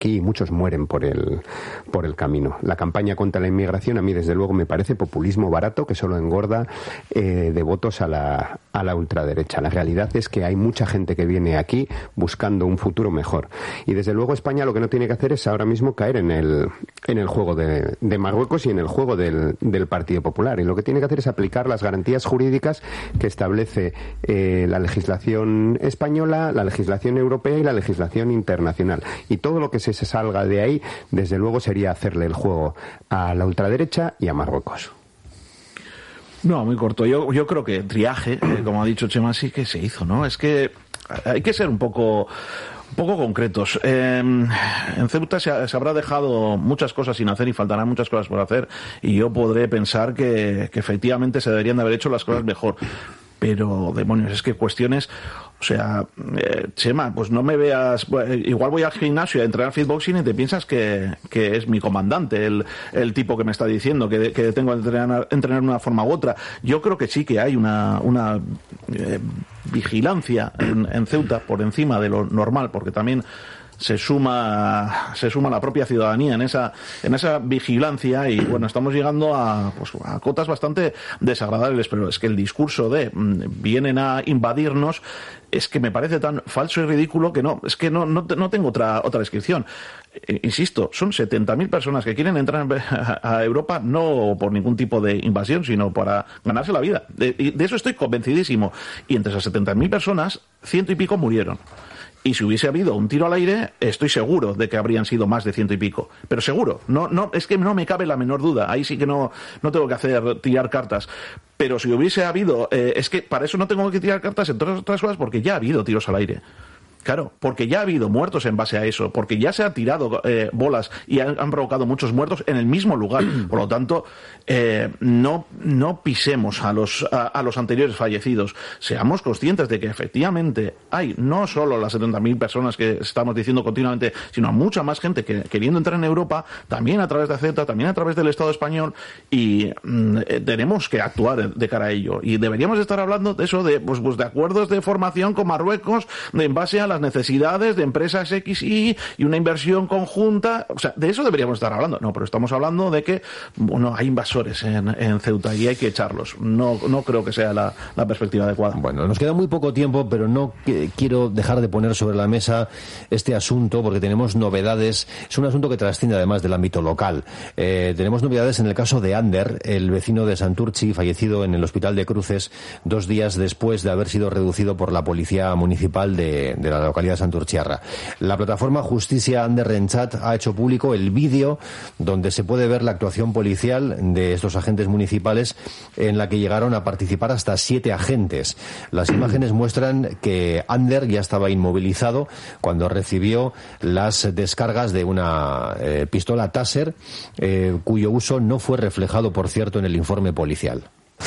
aquí y muchos mueren por el camino. La campaña contra la inmigración a mí desde luego me parece populismo barato que solo engorda de votos a la ultraderecha. La realidad es que hay mucha gente que viene aquí buscando un futuro mejor. Y desde luego España lo que no tiene que hacer es ahora mismo caer en el juego de Marruecos y en el juego del Partido Popular. Y lo que tiene que hacer es aplicar las garantías jurídicas que establece la legislación española, la legislación europea y la legislación internacional. Y todo lo que se salga de ahí, desde luego, sería hacerle el juego a la ultraderecha y a Marruecos. No, muy corto. Yo creo que triaje, como ha dicho Chema, sí que se hizo, ¿no? Es que hay que ser un poco concretos. En Ceuta se habrá dejado muchas cosas sin hacer y faltarán muchas cosas por hacer, y yo podré pensar que efectivamente se deberían de haber hecho las cosas mejor. Pero, demonios, es que cuestiones... O sea, Chema, pues no me veas... Igual voy al gimnasio a entrenar fitboxing y te piensas que es mi comandante el tipo que me está diciendo que tengo que entrenar de una forma u otra. Yo creo que sí que hay una vigilancia en Ceuta por encima de lo normal, porque también se suma la propia ciudadanía en esa vigilancia, y bueno, estamos llegando a cotas bastante desagradables. Pero es que el discurso de vienen a invadirnos es que me parece tan falso y ridículo que no tengo otra descripción. Insisto, son 70.000 personas que quieren entrar a Europa no por ningún tipo de invasión, sino para ganarse la vida. De eso estoy convencidísimo. Y entre esas 70.000 personas, 100 y pico murieron. Y si hubiese habido un tiro al aire, estoy seguro de que habrían sido más de 100 y pico. Pero seguro. No, es que no me cabe la menor duda. Ahí sí que no tengo que tirar cartas. Pero si hubiese habido... es que para eso no tengo que tirar cartas, entre otras cosas, porque ya ha habido tiros al aire. Claro, porque ya ha habido muertos en base a eso, porque ya se ha tirado bolas y han provocado muchos muertos en el mismo lugar. Por lo tanto, no pisemos a los anteriores fallecidos. Seamos conscientes de que efectivamente hay no solo las 70.000 personas que estamos diciendo continuamente, sino mucha más gente queriendo entrar en Europa, también a través de Ceuta, también a través del Estado español, y tenemos que actuar de cara a ello. Y deberíamos estar hablando de eso, de acuerdos de formación con Marruecos, en base a las necesidades de empresas XY y una inversión conjunta. O sea, de eso deberíamos estar hablando. No, pero estamos hablando de que hay invasores en Ceuta y hay que echarlos. No creo que sea la perspectiva adecuada. Bueno, nos queda muy poco tiempo, pero no quiero dejar de poner sobre la mesa este asunto porque tenemos novedades. Es un asunto que trasciende además del ámbito local. Tenemos novedades en el caso de Ander, el vecino de Santurtzi, fallecido en el hospital de Cruces 2 días después de haber sido reducido por la policía municipal de la localidad de Santurtziarra. La plataforma Justicia Ander Renchat ha hecho público el vídeo donde se puede ver la actuación policial de estos agentes municipales, en la que llegaron a participar hasta 7 agentes. Las imágenes muestran que Ander ya estaba inmovilizado cuando recibió las descargas de una pistola Taser, cuyo uso no fue reflejado, por cierto, en el informe policial.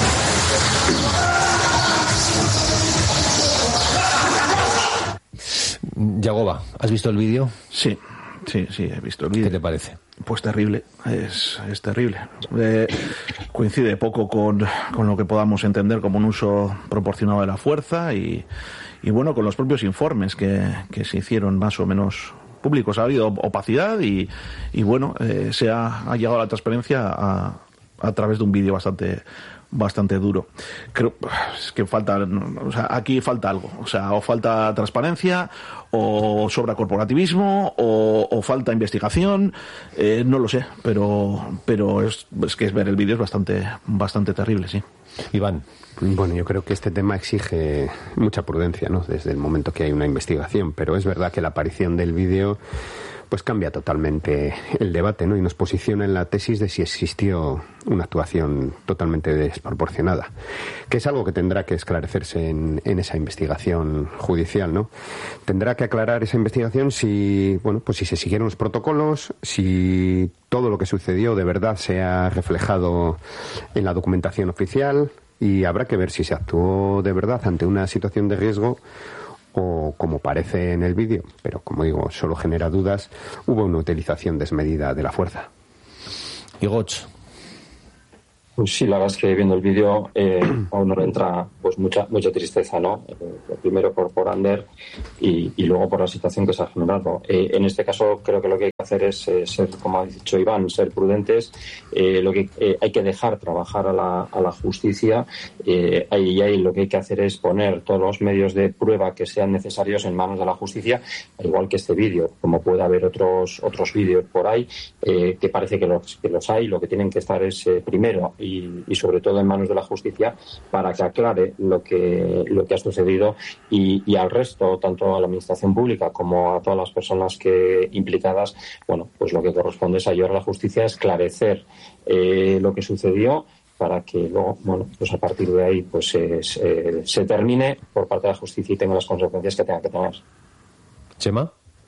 Yagoba, ¿has visto el vídeo? Sí, he visto el vídeo. ¿Qué te parece? Pues terrible, es terrible. Coincide poco con lo que podamos entender como un uso proporcionado de la fuerza y bueno, con los propios informes que se hicieron más o menos públicos. Ha habido opacidad y bueno, se ha llegado a la transparencia a través de un vídeo bastante duro. Creo que aquí falta algo, o falta transparencia, o sobra corporativismo, o falta investigación, no lo sé, pero es que ver el vídeo es bastante terrible, sí. Iván. Bueno, yo creo que este tema exige mucha prudencia, ¿no? Desde el momento que hay una investigación, pero es verdad que la aparición del vídeo pues cambia totalmente el debate, ¿no? Y nos posiciona en la tesis de si existió una actuación totalmente desproporcionada, que es algo que tendrá que esclarecerse en esa investigación judicial, ¿no? Tendrá que aclarar esa investigación si se siguieron los protocolos, si todo lo que sucedió de verdad se ha reflejado en la documentación oficial, y habrá que ver si se actuó de verdad ante una situación de riesgo o, como parece en el vídeo, pero como digo, solo genera dudas, hubo una utilización desmedida de la fuerza. Igoch. Pues sí, la verdad es que viendo el vídeo a uno le entra pues mucha tristeza, ¿no? Primero por Ander y luego por la situación que se ha generado. En este caso creo que lo que hay que hacer es ser, como ha dicho Iván, ser prudentes. Lo que hay que dejar trabajar a la justicia. Ahí lo que hay que hacer es poner todos los medios de prueba que sean necesarios en manos de la justicia, al igual que este vídeo, como puede haber otros vídeos por ahí que parece que los hay. Lo que tienen que estar es primero y sobre todo en manos de la justicia para que aclare lo que ha sucedido y al resto, tanto a la administración pública como a todas las personas implicadas, bueno, pues lo que corresponde es ayudar a la justicia a esclarecer lo que sucedió para que luego, bueno, pues a partir de ahí pues se termine por parte de la justicia y tenga las consecuencias que tenga que tener. Chema.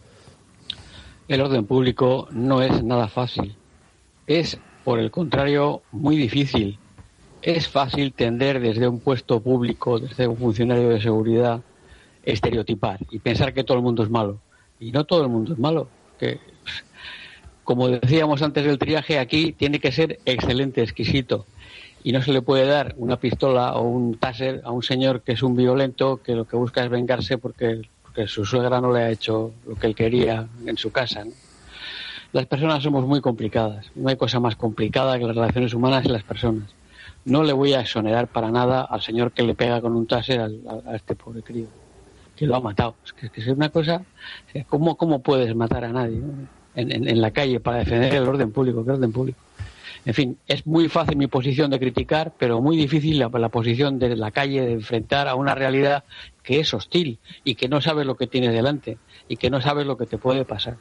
El orden público no es nada fácil. Es, por el contrario, muy difícil. Es fácil tender desde un puesto público, desde un funcionario de seguridad, estereotipar y pensar que todo el mundo es malo. Y no todo el mundo es malo. Que, como decíamos antes del triaje, aquí tiene que ser excelente, exquisito. Y no se le puede dar una pistola o un taser a un señor que es un violento, que lo que busca es vengarse porque su suegra no le ha hecho lo que él quería en su casa, ¿no? Las personas somos muy complicadas. No hay cosa más complicada que las relaciones humanas y las personas. No le voy a exonerar para nada al señor que le pega con un taser a este pobre crío, que lo ha matado. Es que es una cosa... ¿Cómo puedes matar a nadie, ¿no? en la calle para defender el orden público? ¿Qué orden público? En fin, es muy fácil mi posición de criticar, pero muy difícil la posición de la calle de enfrentar a una realidad que es hostil y que no sabes lo que tienes delante y que no sabes lo que te puede pasar.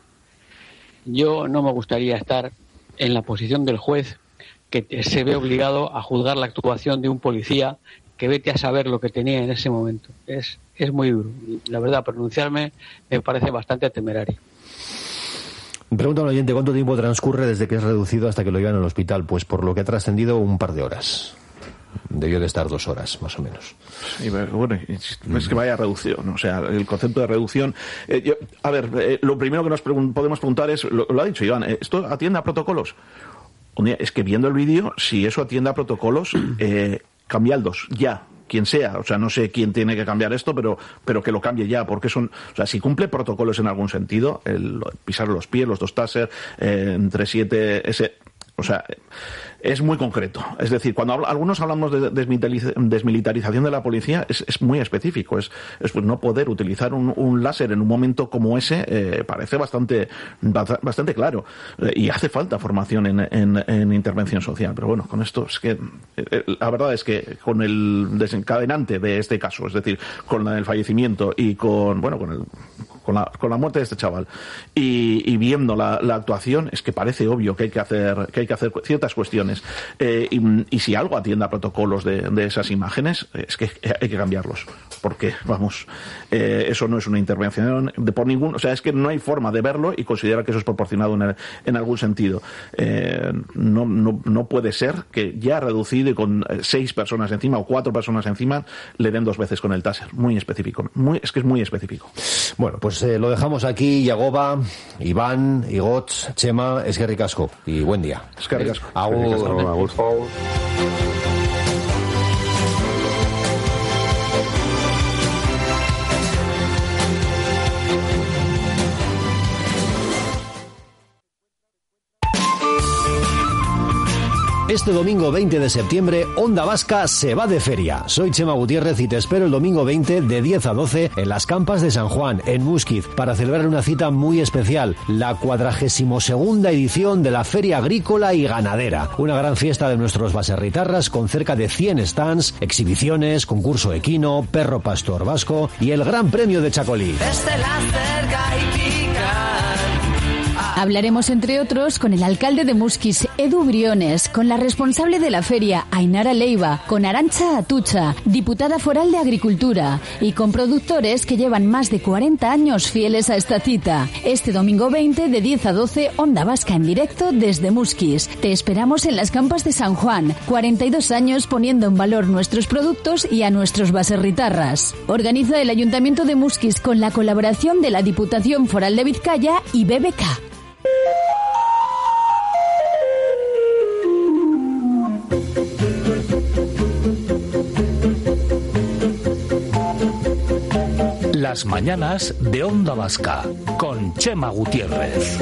Yo no me gustaría estar en la posición del juez que se ve obligado a juzgar la actuación de un policía que vete a saber lo que tenía en ese momento. Es muy duro. Y la verdad, pronunciarme me parece bastante temerario. Pregunta un oyente, ¿cuánto tiempo transcurre desde que es reducido hasta que lo llevan al hospital? Pues por lo que ha trascendido, un par de horas. Debió de estar 2 horas, más o menos. Y bueno, es que vaya reducción, o sea, el concepto de reducción. Lo primero que nos podemos preguntar es, lo ha dicho Iván, ¿esto atiende a protocolos? Es que viendo el vídeo, si eso atiende a protocolos, cambiadlos, ya. Quien sea, o sea, no sé quién tiene que cambiar esto, pero que lo cambie ya, porque o sea, si cumple protocolos en algún sentido, pisar los pies, los 2 taser, entre 7, o sea, es muy concreto. Es decir, cuando algunos hablamos de desmilitarización de la policía, es muy específico. Es pues no poder utilizar un láser en un momento como ese, parece bastante claro. Y hace falta formación en intervención social. Pero bueno, con esto es que la verdad es que con el desencadenante de este caso, es decir, con el fallecimiento y con la muerte de este chaval y viendo la actuación, es que parece obvio que hay que hacer ciertas cuestiones. Y si algo atiende a protocolos de esas imágenes, es que hay que cambiarlos, porque vamos, eso no es una intervención por ningún, o sea, es que no hay forma de verlo y considerar que eso es proporcionado en algún sentido. No puede ser que ya reducido y con 6 personas encima o 4 personas encima le den 2 veces con el taser. Muy específico, es que es muy específico. Bueno, pues lo dejamos aquí. Yagoba, Iván, Igots, Chema, eskerrik asko y buen día. Eskerrik asko. Agur. Este domingo 20 de septiembre, Onda Vasca se va de feria. Soy Chema Gutiérrez y te espero el domingo 20 de 10 a 12 en las Campas de San Juan, en Muskiz, para celebrar una cita muy especial, la 42ª edición de la Feria Agrícola y Ganadera. Una gran fiesta de nuestros baserritarras con cerca de 100 stands, exhibiciones, concurso equino, perro pastor vasco y el Gran Premio de Chacolí. Hablaremos, entre otros, con el alcalde de Muskiz, Edu Briones, con la responsable de la feria, Ainara Leiva, con Arantxa Atucha, diputada foral de Agricultura, y con productores que llevan más de 40 años fieles a esta cita. Este domingo 20, de 10 a 12, Onda Vasca en directo desde Muskiz. Te esperamos en las Campas de San Juan, 42 años poniendo en valor nuestros productos y a nuestros baserritarras. Organiza el Ayuntamiento de Muskiz con la colaboración de la Diputación Foral de Vizcaya y BBK. Las mañanas de Onda Vasca con Chema Gutiérrez.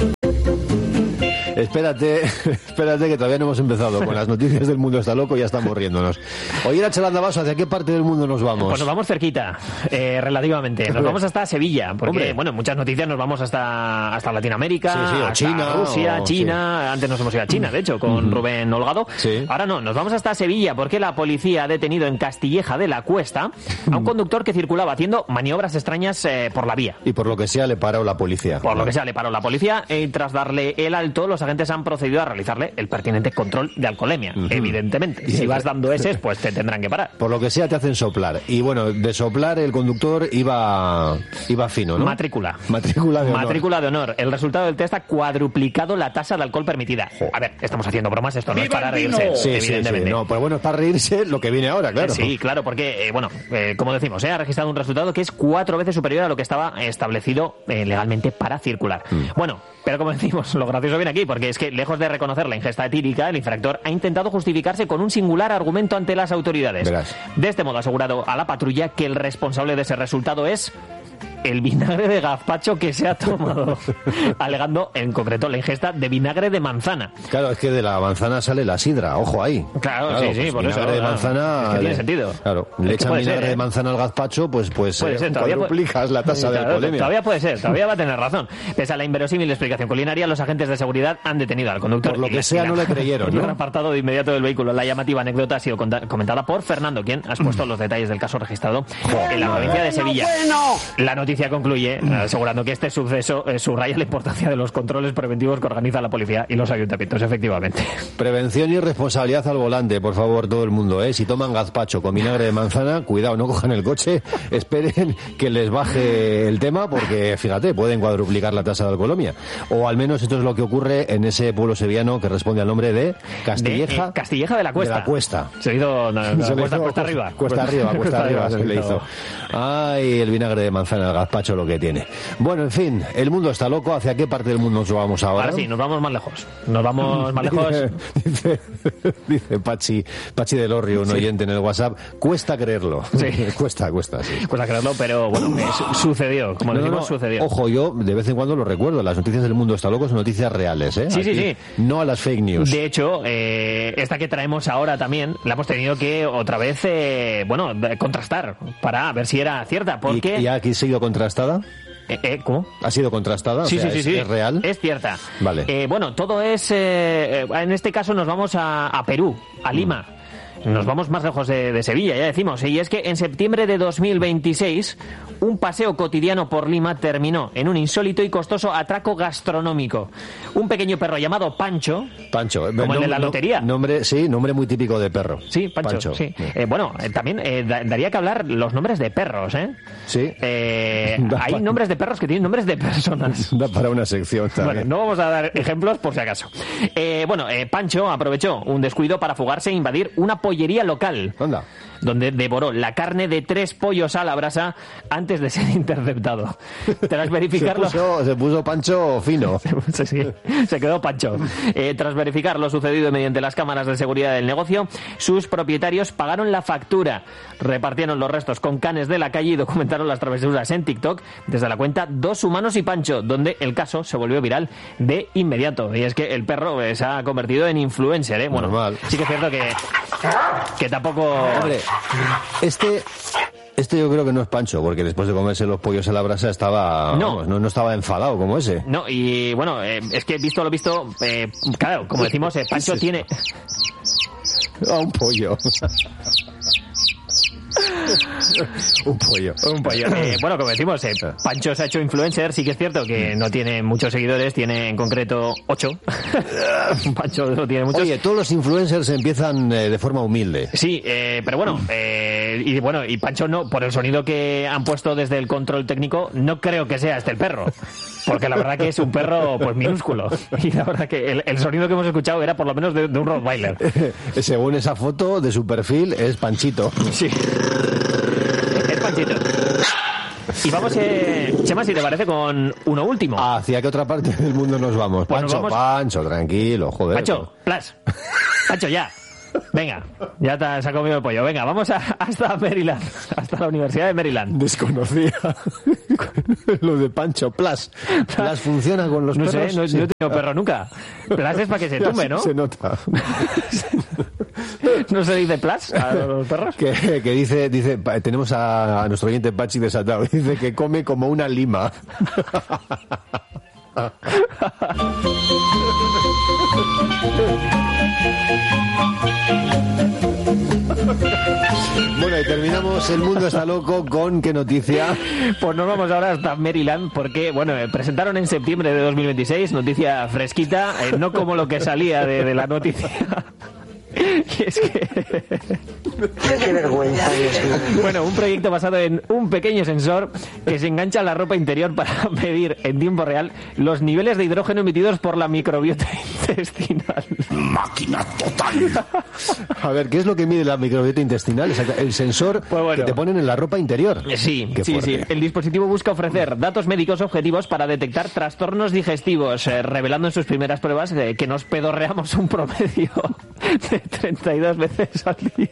Espérate que todavía no hemos empezado con las noticias del mundo está loco y ya estamos riéndonos. Oye, era Chalanda Vaso, ¿hacia qué parte del mundo nos vamos? Pues nos vamos cerquita, relativamente. Nos vamos hasta Sevilla, porque, bueno, muchas noticias nos vamos hasta Latinoamérica, sí, o hasta China, Rusia, China. Sí. Antes nos hemos ido a China, de hecho, con Rubén Holgado. Sí. Ahora no, nos vamos hasta Sevilla, porque la policía ha detenido en Castilleja de la Cuesta a un conductor que circulaba haciendo maniobras extrañas por la vía. Y por lo que sea le paró la policía. Por lo que sea le paró la policía y tras darle el alto, los agentes han procedido a realizarle el pertinente control de alcoholemia, evidentemente. Y si vas dando eses, pues te tendrán que parar. Por lo que sea te hacen soplar. Y bueno, de soplar el conductor iba fino, ¿no? Matrícula de honor. Matrícula de honor. El resultado del test ha cuadruplicado la tasa de alcohol permitida. A ver, estamos haciendo bromas, esto no es para reírse, evidentemente. Sí. No, pues bueno, es para reírse lo que viene ahora, claro. Sí, claro, porque, como decimos, ha registrado un resultado que es 4 veces superior a lo que estaba establecido legalmente para circular. Bueno, pero como decimos, lo gracioso viene aquí, porque es que lejos de reconocer la ingesta etílica, el infractor ha intentado justificarse con un singular argumento ante las autoridades. Verás. De este modo ha asegurado a la patrulla que el responsable de ese resultado es el vinagre de gazpacho que se ha tomado, alegando en concreto la ingesta de vinagre de manzana. Claro, es que de la manzana sale la sidra, ojo ahí. Claro, sí, pues por eso. Vinagre de manzana... Es que tiene sentido. Claro, le echan vinagre de manzana al gazpacho, pues cuadruplicas la tasa de alcoholemia. Todavía puede ser, todavía va a tener razón. Pese a la inverosímil explicación culinaria, los agentes de seguridad han detenido al conductor. Por lo que sea, no le creyeron, ¿no? Han apartado de inmediato del vehículo. La llamativa anécdota ha sido comentada por Fernando, quien ha expuesto los detalles del caso registrado en la provincia de Sevilla. La noticia concluye asegurando que este suceso subraya la importancia de los controles preventivos que organiza la policía y los ayuntamientos, efectivamente. Prevención y responsabilidad al volante, por favor, todo el mundo, ¿eh? Si toman gazpacho con vinagre de manzana, cuidado, no cojan el coche, esperen que les baje el tema, porque, fíjate, pueden cuadruplicar la tasa de alcoholemia. O al menos esto es lo que ocurre en ese pueblo sevillano que responde al nombre de Castilleja. Castilleja de la Cuesta. De la Cuesta. Se hizo cuesta arriba. Cuesta arriba se le hizo. Ay, el vinagre de manzana, el gazpacho, lo que tiene. Bueno, en fin, el mundo está loco. ¿Hacia qué parte del mundo nos vamos ahora? Ahora sí, nos vamos más lejos. Nos vamos más lejos. Dice Pachi del Orrio, un oyente en el WhatsApp. Cuesta creerlo. Sí. Cuesta, sí. Cuesta creerlo, pero bueno, sucedió. Como decimos, sucedió. Ojo, yo de vez en cuando lo recuerdo. Las noticias del mundo está loco son noticias reales, ¿eh? Sí, aquí, sí. No a las fake news. De hecho, esta que traemos ahora también la hemos tenido que otra vez, contrastar para ver si era cierta. Porque... ¿Y aquí ha sido contrastada? ¿Cómo? ¿Ha sido contrastada? Sí, o sea, sí. ¿Es real? Es cierta. Vale. Todo es... en este caso nos vamos a Perú, a Lima. Nos vamos más lejos de Sevilla, ya decimos. Y es que en septiembre de 2026, un paseo cotidiano por Lima terminó en un insólito y costoso atraco gastronómico. Un pequeño perro llamado Pancho, como el de la lotería. Nombre muy típico de perro. Sí, Pancho. Sí. También daría que hablar los nombres de perros, ¿eh? Sí. Hay nombres de perros que tienen nombres de personas. Da para una sección también. Bueno, no vamos a dar ejemplos por si acaso. Pancho aprovechó un descuido para fugarse e invadir una pollería local. Anda. Donde devoró la carne de 3 pollos a la brasa antes de ser interceptado. Tras verificarlo... Se puso Pancho fino. Se quedó Pancho. Tras verificar lo sucedido mediante las cámaras de seguridad del negocio, sus propietarios pagaron la factura, repartieron los restos con canes de la calle y documentaron las travesuras en TikTok desde la cuenta 2 Humanos y Pancho, donde el caso se volvió viral de inmediato. Y es que el perro se ha convertido en influencer, ¿eh? Bueno, normal. Sí que es cierto que tampoco... Hombre, este yo creo que no es Pancho, porque después de comerse los pollos a la brasa estaba... No estaba enfadado como ese. No, y bueno, es que visto lo visto, claro, como decimos, Pancho tiene... Un pollo. Un pollo. Bueno, como decimos, Pancho se ha hecho influencer. Sí que es cierto que no tiene muchos seguidores, tiene en concreto 8. Pancho no tiene muchos. Oye, todos los influencers empiezan de forma humilde. Sí, pero bueno, y Pancho no, por el sonido que han puesto desde el control técnico, no creo que sea el perro. Porque la verdad que es un perro pues minúsculo. Y la verdad que el sonido que hemos escuchado era por lo menos de un Rottweiler. Según esa foto de su perfil, es Panchito. Sí. Es Panchito. Y vamos, Chema, si te parece, con uno último. ¿Hacia qué otra parte del mundo nos vamos? Pues Pancho, nos vamos... Pancho, tranquilo, joder. Pancho, Pancho, ya. Venga, ya se ha comido el pollo. Venga, vamos hasta Maryland, hasta la Universidad de Maryland. Desconocía lo de Pancho. Plus funciona con los perros. No sé, no he tenido perro nunca. Plus es para que se tumbe, ¿no? Se nota. ¿No se dice plus a los perros? Que dice, tenemos a nuestro oyente Pachi desatado. Dice que come como una lima. Bueno, y terminamos El Mundo Está Loco con ¿qué noticia? Pues nos vamos ahora hasta Maryland porque, bueno, presentaron en septiembre de 2026, noticia fresquita, no como lo que salía de la noticia. Y es que... Qué vergüenza, Dios mío. Bueno, un proyecto basado en un pequeño sensor que se engancha a la ropa interior para medir en tiempo real los niveles de hidrógeno emitidos por la microbiota intestinal. Máquina total. A ver, ¿qué es lo que mide la microbiota intestinal? El sensor que te ponen en la ropa interior. Sí. El dispositivo busca ofrecer datos médicos objetivos para detectar trastornos digestivos, revelando en sus primeras pruebas que nos pedorreamos un promedio de 32 veces al día.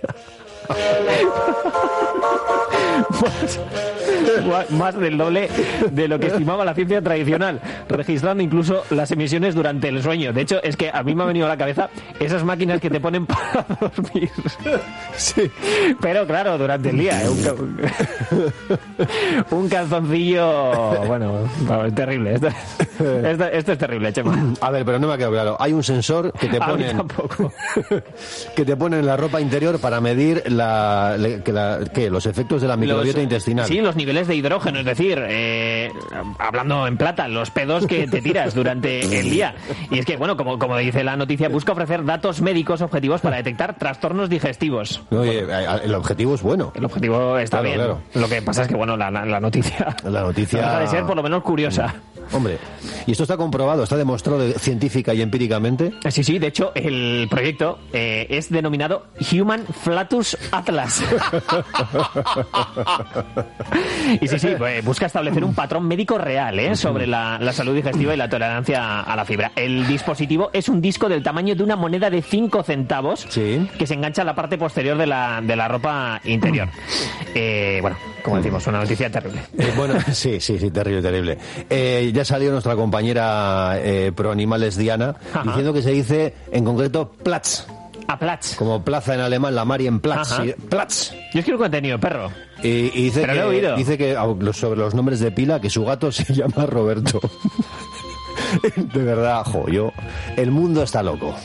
Más del doble de lo que estimaba la ciencia tradicional, registrando incluso las emisiones durante el sueño. De hecho, es que a mí me ha venido a la cabeza esas máquinas que te ponen para dormir. Sí. Pero claro, durante el día. Un calzoncillo... Bueno, es terrible. Esto es terrible, Chema. A ver, pero no me ha quedado claro. Hay un sensor que te ponen... tampoco. Que te ponen en la ropa interior para medir los efectos de la microbiota intestinal. Sí, los niveles de hidrógeno, es decir, hablando en plata, los pedos que te tiras durante el día. Y es que, bueno, como dice la noticia, busca ofrecer datos médicos objetivos para detectar trastornos digestivos. Oye, el objetivo es bueno. El objetivo está bien. Claro. Lo que pasa es que, bueno, la noticia... La noticia... deja de ser por lo menos curiosa. Hombre, ¿y esto está comprobado, está demostrado científica y empíricamente? Sí, de hecho, el proyecto es denominado Human Flatus Atlas. Y sí, busca establecer un patrón médico real sobre la salud digestiva y la tolerancia a la fibra. El dispositivo es un disco del tamaño de una moneda de 5 centavos que se engancha a la parte posterior de la ropa interior. Bueno, como decimos, una noticia terrible. Bueno, sí, terrible. Ya salió nuestra compañera pro animales Diana diciendo que se dice en concreto Platz. A Platz. Como plaza en alemán, la Marienplatz. Platz. Yo es que nunca he tenido perro. Y dice pero lo he oído. Dice que sobre los nombres de pila, que su gato se llama Roberto. De verdad, el mundo está loco.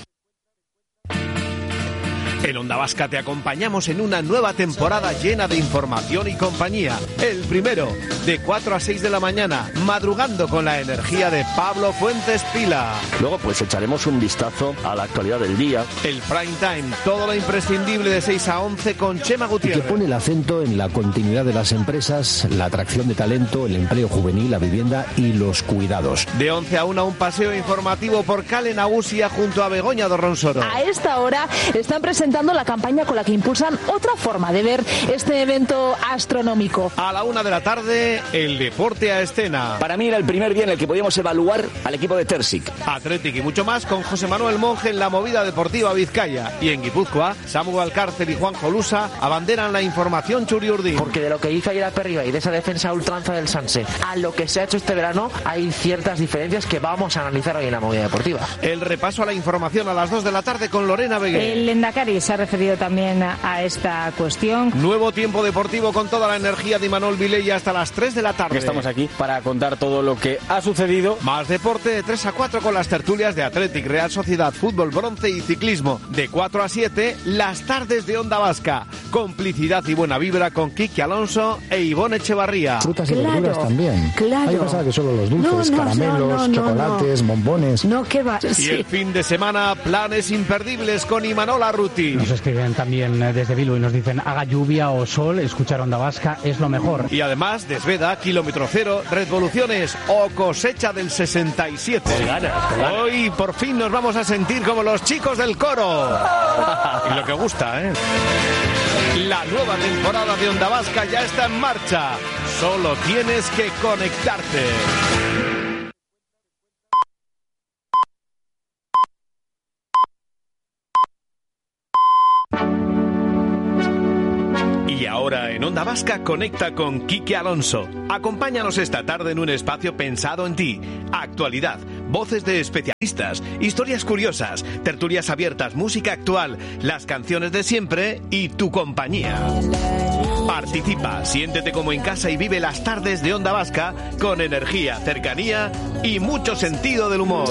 En Onda Vasca te acompañamos en una nueva temporada llena de información y compañía. El primero, de 4 a 6 de la mañana, madrugando con la energía de Pablo Fuentes Pila. Luego pues echaremos un vistazo a la actualidad del día. El prime time, todo lo imprescindible de 6 a 11 con Chema Gutiérrez. Que pone el acento en la continuidad de las empresas, la atracción de talento, el empleo juvenil, la vivienda y los cuidados. De 11 a 1 un paseo informativo por Cale Nagusia junto a Begoña Dorronsoro. A esta hora están presentando la campaña con la que impulsan otra forma de ver este evento astronómico. A la 1 de la tarde, el deporte a escena. Para mí era el primer día en el que podíamos evaluar al equipo de Tersic. Athletic y mucho más con José Manuel Monge en la movida deportiva Vizcaya. Y en Guipúzcoa, Samu Alcárcel y Juan Jolusa abanderan la información Churiurdin. Porque de lo que hizo ayer a Perriba y de esa defensa a ultranza del Sanse a lo que se ha hecho este verano, hay ciertas diferencias que vamos a analizar hoy en la movida deportiva. El repaso a la información a las 2 de la tarde con Lorena Beguer. El Lehendakari se ha referido también a esta cuestión. Nuevo tiempo deportivo con toda la energía de Imanol Vilella hasta las 3 de la tarde. Estamos aquí para contar todo lo que ha sucedido. Más deporte de 3 a 4 con las tertulias de Athletic, Real Sociedad, Fútbol, Bronce y Ciclismo. De 4 a 7, las tardes de Onda Vasca. Complicidad y buena vibra con Kiki Alonso e Ivonne Echevarría. Frutas y verduras también. Claro. Hay que pensar que solo los dulces, caramelos, chocolates, bombones. No, ¿qué va? Y el fin de semana, planes imperdibles con Imanol Arruti. Nos escriben también desde Bilbao y nos dicen haga lluvia o sol, escuchar Onda Vasca es lo mejor. Y además, Desveda, Kilómetro Cero, Revoluciones o Cosecha del 67. Hoy por fin nos vamos a sentir como los chicos del coro. Y lo que gusta, ¿eh? La nueva temporada de Onda Vasca ya está en marcha. Solo tienes que conectarte. Ahora en Onda Vasca conecta con Quique Alonso. Acompáñanos esta tarde en un espacio pensado en ti. Actualidad, voces de especialistas, historias curiosas, tertulias abiertas, música actual, las canciones de siempre y tu compañía. Participa, siéntete como en casa y vive las tardes de Onda Vasca con energía, cercanía y mucho sentido del humor.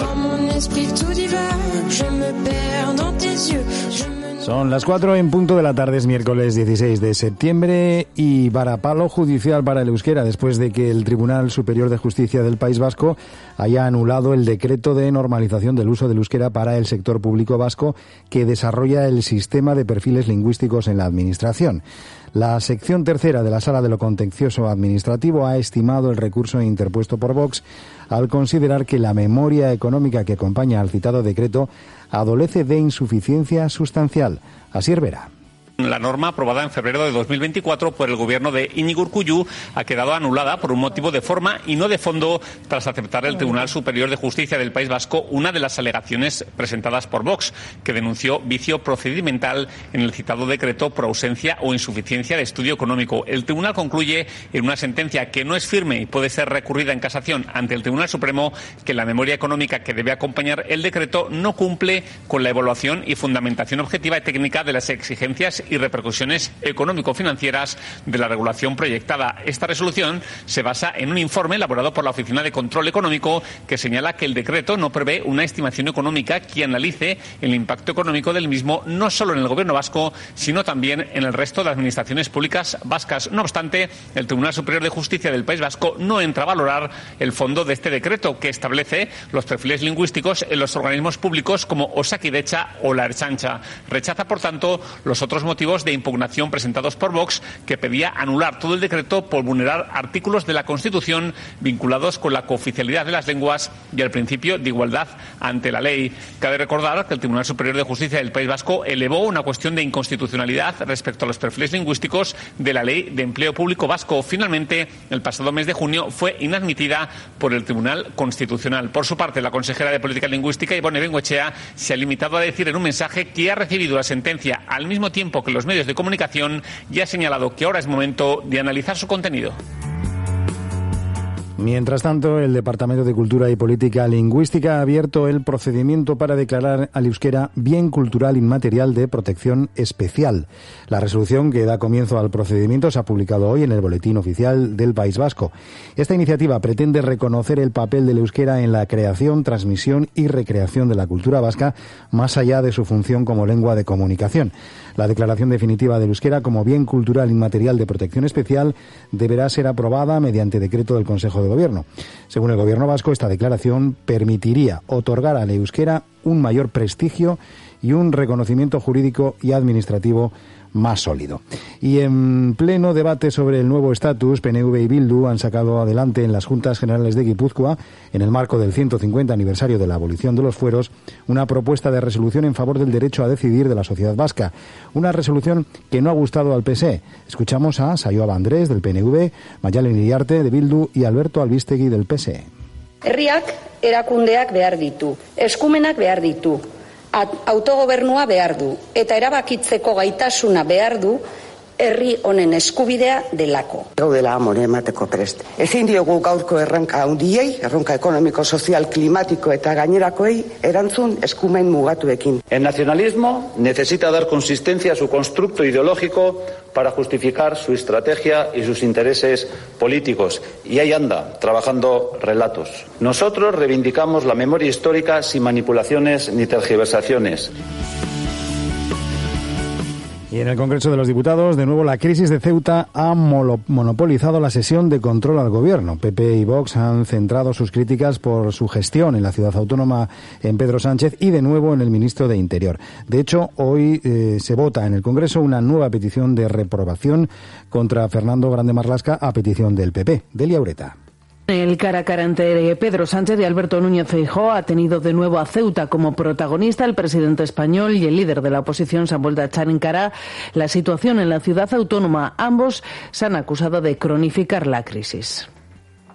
Son las 4 en punto de la tarde, es miércoles 16 de septiembre y varapalo judicial para el euskera después de que el Tribunal Superior de Justicia del País Vasco haya anulado el decreto de normalización del uso del euskera para el sector público vasco que desarrolla el sistema de perfiles lingüísticos en la Administración. La sección tercera de la Sala de lo Contencioso Administrativo ha estimado el recurso interpuesto por Vox al considerar que la memoria económica que acompaña al citado decreto adolece de insuficiencia sustancial. Asier Vera. La norma aprobada en febrero de 2024 por el gobierno de Íñigo Urkullu ha quedado anulada por un motivo de forma y no de fondo tras aceptar el Tribunal Superior de Justicia del País Vasco una de las alegaciones presentadas por Vox, que denunció vicio procedimental en el citado decreto por ausencia o insuficiencia de estudio económico. El tribunal concluye en una sentencia que no es firme y puede ser recurrida en casación ante el Tribunal Supremo que la memoria económica que debe acompañar el decreto no cumple con la evaluación y fundamentación objetiva y técnica de las exigencias y repercusiones económico-financieras de la regulación proyectada. Esta resolución se basa en un informe elaborado por la Oficina de Control Económico que señala que el decreto no prevé una estimación económica que analice el impacto económico del mismo no solo en el Gobierno vasco, sino también en el resto de administraciones públicas vascas. No obstante, el Tribunal Superior de Justicia del País Vasco no entra a valorar el fondo de este decreto, que establece los perfiles lingüísticos en los organismos públicos como Osakidetza o la Ertzaintza. Rechaza, por tanto, los otros motivos de impugnación presentados por Vox, que pedía anular todo el decreto por vulnerar artículos de la Constitución vinculados con la cooficialidad de las lenguas y el principio de igualdad ante la ley. Cabe recordar que el Tribunal Superior de Justicia del País Vasco elevó una cuestión de inconstitucionalidad respecto a los perfiles lingüísticos de la Ley de Empleo Público Vasco. Finalmente, el pasado mes de junio fue inadmitida por el Tribunal Constitucional. Por su parte, la consejera de Política Lingüística, Ibone Bengoechea, se ha limitado a decir en un mensaje que ha recibido la sentencia al mismo tiempo que los medios de comunicación y ha señalado que ahora es momento de analizar su contenido. Mientras tanto, el Departamento de Cultura y Política Lingüística ha abierto el procedimiento para declarar al euskera bien cultural inmaterial de protección especial. La resolución que da comienzo al procedimiento se ha publicado hoy en el Boletín Oficial del País Vasco. Esta iniciativa pretende reconocer el papel del euskera en la creación, transmisión y recreación de la cultura vasca, más allá de su función como lengua de comunicación. La declaración definitiva del euskera como bien cultural inmaterial de protección especial deberá ser aprobada mediante decreto del Consejo de Gobierno. Según el Gobierno vasco, esta declaración permitiría otorgar al euskera un mayor prestigio y un reconocimiento jurídico y administrativo más sólido. Y en pleno debate sobre el nuevo estatus, PNV y Bildu han sacado adelante en las Juntas Generales de Guipúzcoa, en el marco del 150 aniversario de la abolición de los fueros, una propuesta de resolución en favor del derecho a decidir de la sociedad vasca. Una resolución que no ha gustado al PSE. Escuchamos a Saioa Andrés del PNV, Mayalen Iriarte de Bildu y Alberto Albistegui del PSE. Herriak erakundeak behar ditu, eskumenak behar ditu. Autogobernua behar du eta erabakitzeko gaitasuna behar du herri honen eskubidea delako. Gaudela amore emateko prest. Ezin diogu gaurko erronka handiei, erronka ekonomiko, sozial, klimatiko eta gainerakoei erantzun eskumen mugatuekin. El nacionalismo necesita dar consistencia a su constructo ideológico para justificar su estrategia y sus intereses políticos. Y ahí anda, trabajando relatos. Nosotros reivindicamos la memoria histórica sin manipulaciones ni tergiversaciones. Y en el Congreso de los Diputados, de nuevo, la crisis de Ceuta ha monopolizado la sesión de control al Gobierno. PP y Vox han centrado sus críticas por su gestión en la ciudad autónoma en Pedro Sánchez y, de nuevo, en el ministro de Interior. De hecho, hoy se vota en el Congreso una nueva petición de reprobación contra Fernando Grande Marlaska a petición del PP. Delia Ureta. El cara a cara entre Pedro Sánchez y Alberto Núñez Feijóo ha tenido de nuevo a Ceuta como protagonista. El presidente español y el líder de la oposición se han vuelto a echar en cara la situación en la ciudad autónoma. Ambos se han acusado de cronificar la crisis.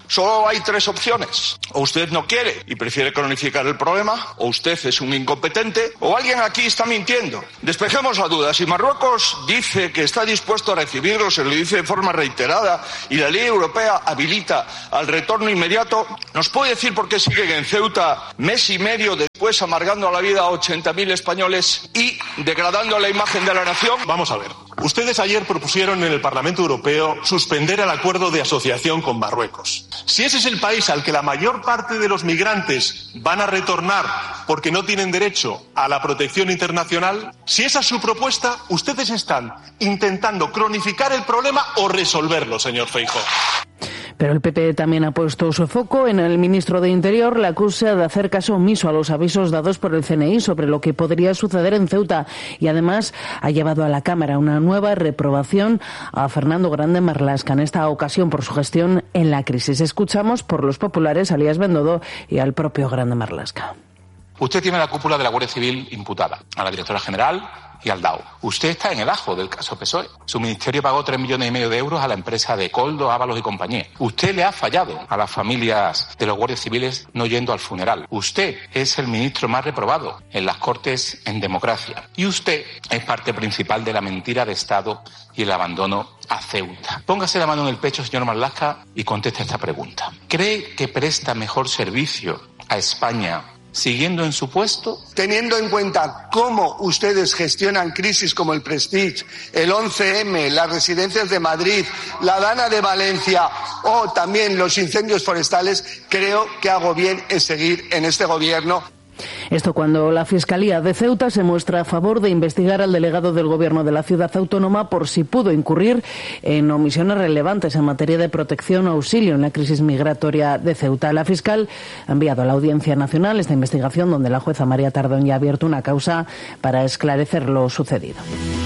Solo hay tres opciones. O usted no quiere y prefiere cronificar el problema, o usted es un incompetente, o alguien aquí está mintiendo. Despejemos la duda. Si Marruecos dice que está dispuesto a recibirlos, se lo dice de forma reiterada, y la ley europea habilita al retorno inmediato, ¿nos puede decir por qué siguen en Ceuta mes y medio después amargando la vida a 80.000 españoles y degradando la imagen de la nación? Vamos a ver. Ustedes ayer propusieron en el Parlamento Europeo suspender el acuerdo de asociación con Marruecos. Si ese es el país al que la mayor parte de los migrantes van a retornar porque no tienen derecho a la protección internacional, si esa es su propuesta, ustedes están intentando cronificar el problema o resolverlo, señor Feijóo. Pero el PP también ha puesto su foco en el ministro de Interior. Le acusa de hacer caso omiso a los avisos dados por el CNI sobre lo que podría suceder en Ceuta. Y además ha llevado a la Cámara una nueva reprobación a Fernando Grande Marlaska, en esta ocasión por su gestión en la crisis. Escuchamos por los populares a Elías Bendodo y al propio Grande Marlaska. Usted tiene la cúpula de la Guardia Civil imputada, a la directora general y al DAO. Usted está en el ajo del caso PSOE. Su ministerio pagó 3,5 millones de euros a la empresa de Coldo, Ábalos y compañía. Usted le ha fallado a las familias de los guardias civiles no yendo al funeral. Usted es el ministro más reprobado en las Cortes en democracia. Y usted es parte principal de la mentira de Estado y el abandono a Ceuta. Póngase la mano en el pecho, señor Marlaska, y conteste esta pregunta. ¿Cree que presta mejor servicio a España siguiendo en su puesto? Teniendo en cuenta cómo ustedes gestionan crisis como el Prestige, el 11M, las residencias de Madrid, la Dana de Valencia o también los incendios forestales, creo que hago bien en seguir en este gobierno. Esto cuando la Fiscalía de Ceuta se muestra a favor de investigar al delegado del Gobierno de la ciudad autónoma por si pudo incurrir en omisiones relevantes en materia de protección o auxilio en la crisis migratoria de Ceuta. La fiscal ha enviado a la Audiencia Nacional esta investigación, donde la jueza María Tardón ya ha abierto una causa para esclarecer lo sucedido.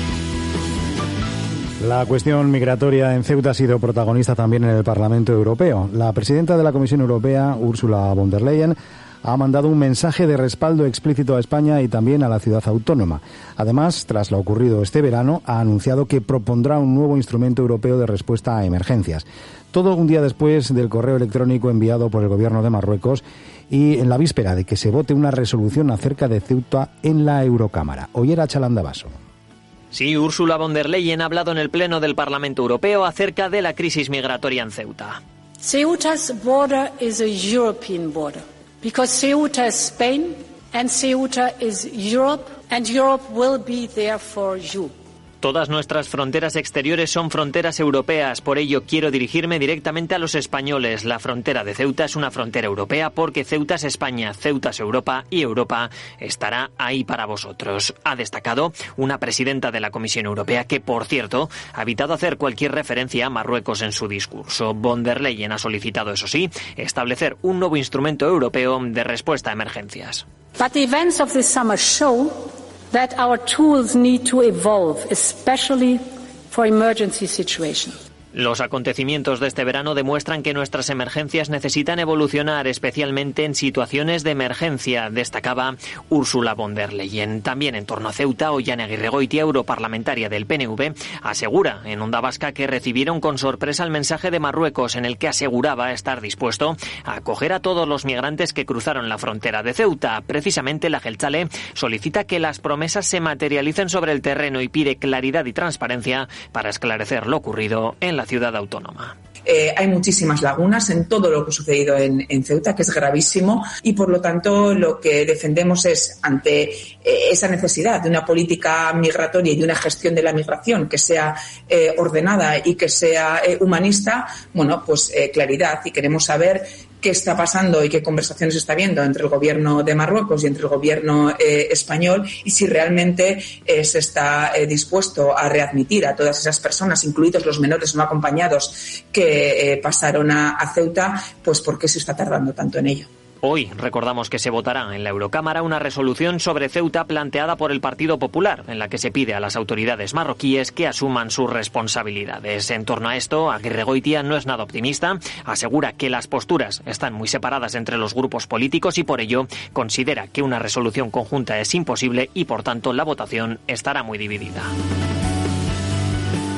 La cuestión migratoria en Ceuta ha sido protagonista también en el Parlamento Europeo. La presidenta de la Comisión Europea, Ursula von der Leyen, ha mandado un mensaje de respaldo explícito a España y también a la ciudad autónoma. Además, tras lo ocurrido este verano, ha anunciado que propondrá un nuevo instrumento europeo de respuesta a emergencias. Todo un día después del correo electrónico enviado por el Gobierno de Marruecos y en la víspera de que se vote una resolución acerca de Ceuta en la Eurocámara. Oyera Chalandabaso. Sí, Ursula von der Leyen ha hablado en el Pleno del Parlamento Europeo acerca de la crisis migratoria en Ceuta. Ceuta's border is a European border. Because Ceuta is Spain and Ceuta is Europe and Europe will be there for you. Todas nuestras fronteras exteriores son fronteras europeas, por ello quiero dirigirme directamente a los españoles. La frontera de Ceuta es una frontera europea porque Ceuta es España, Ceuta es Europa y Europa estará ahí para vosotros. Ha destacado una presidenta de la Comisión Europea que, por cierto, ha evitado hacer cualquier referencia a Marruecos en su discurso. Von der Leyen ha solicitado, eso sí, establecer un nuevo instrumento europeo de respuesta a emergencias. But the events of this summer show that our tools need to evolve, especially for emergency situations. Los acontecimientos de este verano demuestran que nuestras emergencias necesitan evolucionar, especialmente en situaciones de emergencia, destacaba Ursula von der Leyen. También en torno a Ceuta, Ollane Aguirregoitia, europarlamentaria del PNV, asegura en Onda Vasca que recibieron con sorpresa el mensaje de Marruecos en el que aseguraba estar dispuesto a acoger a todos los migrantes que cruzaron la frontera de Ceuta. Precisamente la Geltzale solicita que las promesas se materialicen sobre el terreno y pide claridad y transparencia para esclarecer lo ocurrido en la ciudad autónoma. Hay muchísimas lagunas en todo lo que ha sucedido en Ceuta, que es gravísimo, y por lo tanto lo que defendemos es, ante esa necesidad de una política migratoria y de una gestión de la migración que sea ordenada y que sea humanista, bueno, pues claridad, y queremos saber qué está pasando y qué conversaciones está habiendo entre el gobierno de Marruecos y entre el gobierno español, y si realmente se está dispuesto a readmitir a todas esas personas, incluidos los menores no acompañados que pasaron a Ceuta, pues por qué se está tardando tanto en ello. Hoy recordamos que se votará en la Eurocámara una resolución sobre Ceuta planteada por el Partido Popular, en la que se pide a las autoridades marroquíes que asuman sus responsabilidades. En torno a esto, Aguirregoitia no es nada optimista, asegura que las posturas están muy separadas entre los grupos políticos y por ello considera que una resolución conjunta es imposible y por tanto la votación estará muy dividida.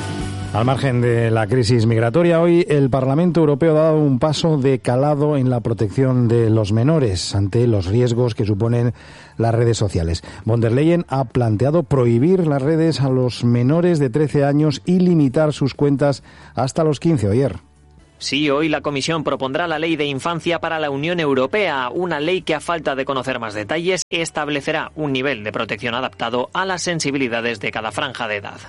Al margen de la crisis migratoria, hoy el Parlamento Europeo ha dado un paso de calado en la protección de los menores ante los riesgos que suponen las redes sociales. Von der Leyen ha planteado prohibir las redes a los menores de 13 años y limitar sus cuentas hasta los 15 ayer. Sí, hoy la Comisión propondrá la Ley de Infancia para la Unión Europea, una ley que, a falta de conocer más detalles, establecerá un nivel de protección adaptado a las sensibilidades de cada franja de edad.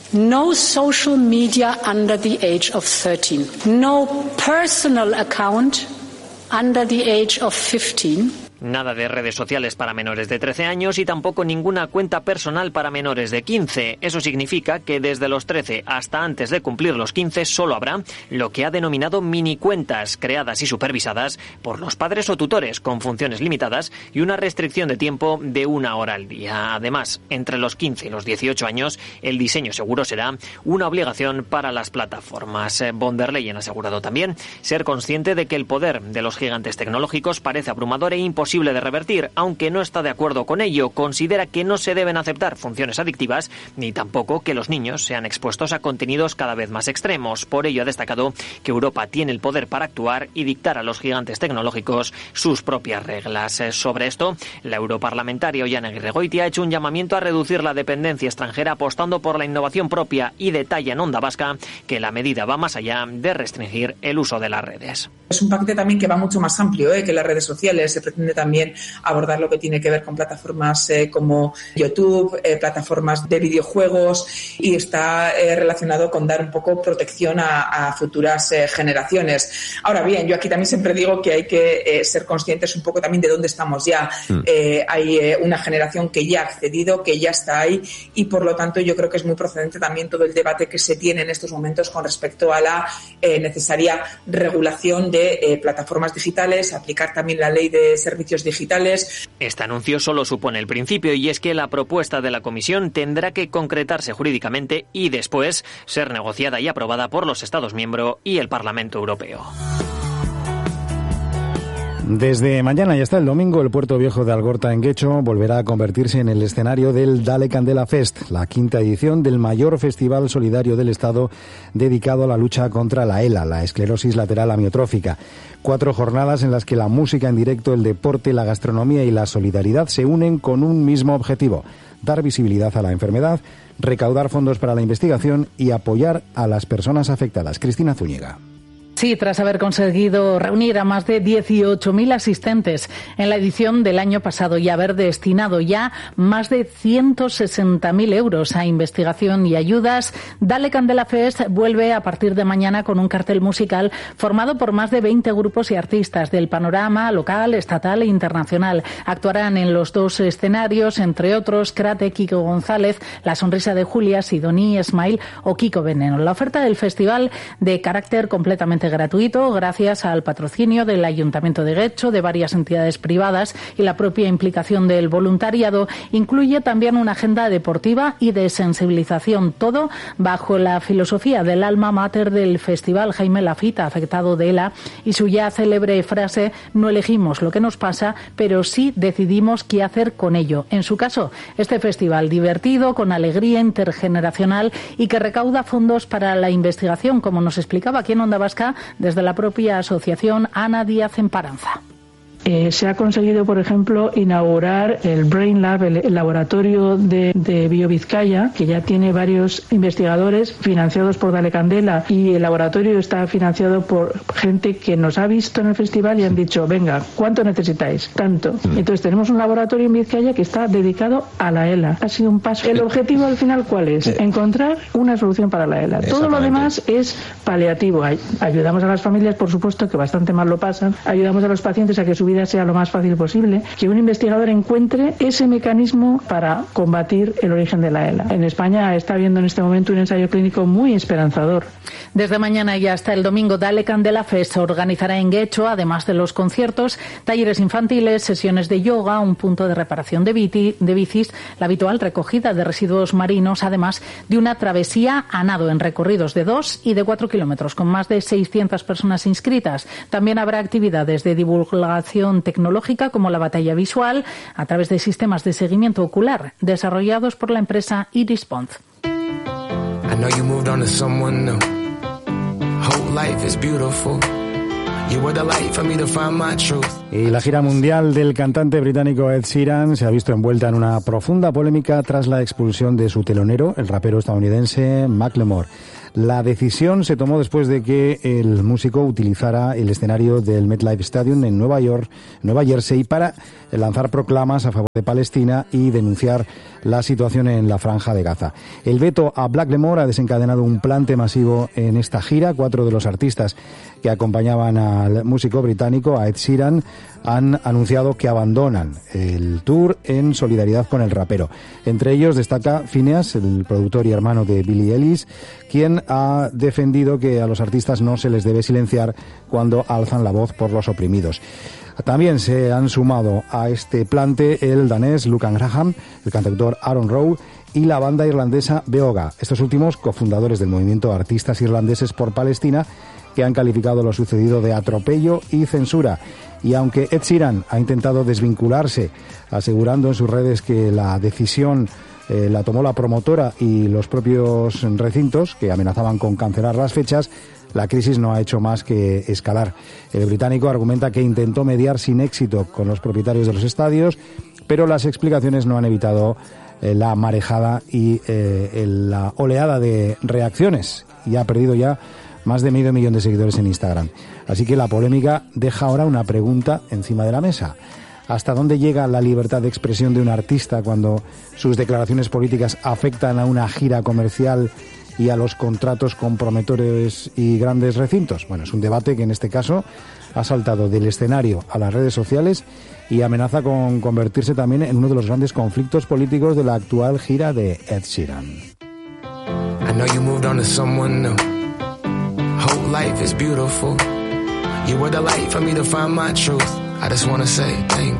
No social media under the age of 13. No personal account under the age of 15. Nada de redes sociales para menores de 13 años y tampoco ninguna cuenta personal para menores de 15. Eso significa que desde los 13 hasta antes de cumplir los 15 solo habrá lo que ha denominado minicuentas, creadas y supervisadas por los padres o tutores, con funciones limitadas y una restricción de tiempo de 1 hora al día. Además, entre los 15 y los 18 años, el diseño seguro será una obligación para las plataformas. Von der Leyen ha asegurado también ser consciente de que el poder de los gigantes tecnológicos parece abrumador e imposible de revertir, aunque no está de acuerdo con ello. Considera que no se deben aceptar funciones adictivas ni tampoco que los niños sean expuestos a contenidos cada vez más extremos. Por ello ha destacado que Europa tiene el poder para actuar y dictar a los gigantes tecnológicos sus propias reglas. Sobre esto, la europarlamentaria Oihana Aguirregoitia ha hecho un llamamiento a reducir la dependencia extranjera apostando por la innovación propia y detalla en Onda Vasca que la medida va más allá de restringir el uso de las redes. Es un paquete también que va mucho más amplio que las redes sociales. Se pretende también abordar lo que tiene que ver con plataformas como YouTube, plataformas de videojuegos, y está relacionado con dar un poco protección a futuras generaciones. Ahora bien, yo aquí también siempre digo que hay que ser conscientes un poco también de dónde estamos ya. Hay una generación que ya ha accedido, que ya está ahí, y por lo tanto yo creo que es muy procedente también todo el debate que se tiene en estos momentos con respecto a la necesaria regulación de plataformas digitales, aplicar también la ley de servicios digitales. Este anuncio solo supone el principio, y es que la propuesta de la Comisión tendrá que concretarse jurídicamente y después ser negociada y aprobada por los Estados miembros y el Parlamento Europeo. Desde mañana y hasta el domingo, el Puerto Viejo de Algorta en Guecho volverá a convertirse en el escenario del Dale Candela Fest, la quinta edición del mayor festival solidario del Estado dedicado a la lucha contra la ELA, la esclerosis lateral amiotrófica. 4 jornadas en las que la música en directo, el deporte, la gastronomía y la solidaridad se unen con un mismo objetivo: dar visibilidad a la enfermedad, recaudar fondos para la investigación y apoyar a las personas afectadas. Cristina Zúñiga. Sí, tras haber conseguido reunir a más de 18.000 asistentes en la edición del año pasado y haber destinado ya más de 160.000 euros a investigación y ayudas, Dale Candela Fest vuelve a partir de mañana con un cartel musical formado por más de 20 grupos y artistas del panorama local, estatal e internacional. Actuarán en los 2 escenarios, entre otros, Crate, Kiko González, La Sonrisa de Julia, Sidoní, Smile o Kiko Veneno. La oferta del festival, de carácter completamente gratuito, gracias al patrocinio del Ayuntamiento de Guecho, de varias entidades privadas y la propia implicación del voluntariado, incluye también una agenda deportiva y de sensibilización, todo bajo la filosofía del alma mater del festival, Jaime Lafita, afectado de ELA, y su ya célebre frase: no elegimos lo que nos pasa, pero sí decidimos qué hacer con ello. En su caso, este festival divertido, con alegría intergeneracional y que recauda fondos para la investigación, como nos explicaba aquí en Onda Vasca desde la propia asociación Ana Díaz Emparanza. Se ha conseguido, por ejemplo, inaugurar el Brain Lab, el laboratorio de BioVizcaya, que ya tiene varios investigadores financiados por Dale Candela, y el laboratorio está financiado por gente que nos ha visto en el festival y han dicho: venga, ¿cuánto necesitáis? Tanto. Entonces tenemos un laboratorio en Vizcaya que está dedicado a la ELA. Ha sido un paso. ¿El objetivo al final cuál es? Encontrar una solución para la ELA. Todo lo demás es paliativo. Ayudamos a las familias, por supuesto, que bastante mal lo pasan. Ayudamos a los pacientes a que su vida sea lo más fácil posible, que un investigador encuentre ese mecanismo para combatir el origen de la ELA. En España está habiendo en este momento un ensayo clínico muy esperanzador. Desde mañana y hasta el domingo, Dale Candela Fest se organizará en Guecho, además de los conciertos, talleres infantiles, sesiones de yoga, un punto de reparación de bicis, la habitual recogida de residuos marinos, además de una travesía a nado en recorridos de 2 y de 4 kilómetros, con más de 600 personas inscritas. También habrá actividades de divulgación tecnológica, como la batalla visual a través de sistemas de seguimiento ocular desarrollados por la empresa Iris Pons. know you moved on to someone new. Whole life is beautiful. You were the light for me to find my truth. Y la gira mundial del cantante británico Ed Sheeran se ha visto envuelta en una profunda polémica tras la expulsión de su telonero, el rapero estadounidense Macklemore. La decisión se tomó después de que el músico utilizara el escenario del MetLife Stadium en Nueva Jersey, para lanzar proclamas a favor de Palestina y denunciar la situación en la Franja de Gaza. El veto a Macklemore ha desencadenado un plante masivo en esta gira. 4 de los artistas que acompañaban al músico británico, a Ed Sheeran, han anunciado que abandonan el tour en solidaridad con el rapero. Entre ellos destaca Phineas, el productor y hermano de Billie Eilish, quien ha defendido que a los artistas no se les debe silenciar cuando alzan la voz por los oprimidos. También se han sumado a este plante el danés Lucan Graham, el cantautor Aaron Rowe y la banda irlandesa Beoga, estos últimos cofundadores del movimiento Artistas Irlandeses por Palestina, que han calificado lo sucedido de atropello y censura. Y aunque Ed Sheeran ha intentado desvincularse, asegurando en sus redes que la decisión la tomó la promotora y los propios recintos, que amenazaban con cancelar las fechas, la crisis no ha hecho más que escalar. El británico argumenta que intentó mediar sin éxito con los propietarios de los estadios, pero las explicaciones no han evitado la marejada y la oleada de reacciones, y ha perdido ya más de 500.000 de seguidores en Instagram. Así que la polémica deja ahora una pregunta encima de la mesa. ¿Hasta dónde llega la libertad de expresión de un artista cuando sus declaraciones políticas afectan a una gira comercial y a los contratos comprometedores y grandes recintos? Bueno, es un debate que en este caso ha saltado del escenario a las redes sociales y amenaza con convertirse también en uno de los grandes conflictos políticos de la actual gira de Ed Sheeran. I know you moved on to someone new. Whole life is beautiful. You were the light for me to find my truth. I just wanna say thank